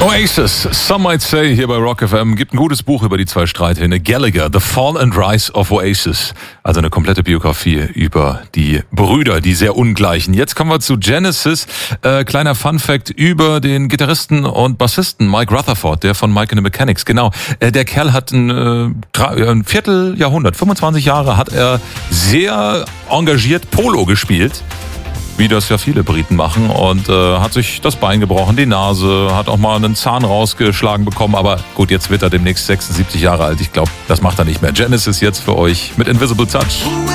Oasis, Some Might Say, hier bei Rock FM, gibt ein gutes Buch über die zwei Streithähne. Gallagher, The Fall and Rise of Oasis. Also eine komplette Biografie über die Brüder, die sehr ungleichen. Jetzt kommen wir zu Genesis. Kleiner Funfact über den Gitarristen und Bassisten Mike Rutherford, der von Mike and the Mechanics. Genau, der Kerl hat ein Vierteljahrhundert, 25 Jahre hat er sehr engagiert Polo gespielt. Wie das ja viele Briten machen, und hat sich das Bein gebrochen, die Nase, hat auch mal einen Zahn rausgeschlagen bekommen, aber gut, jetzt wird er demnächst 76 Jahre alt. Ich glaube, das macht er nicht mehr. Genesis jetzt für euch mit Invisible Touch.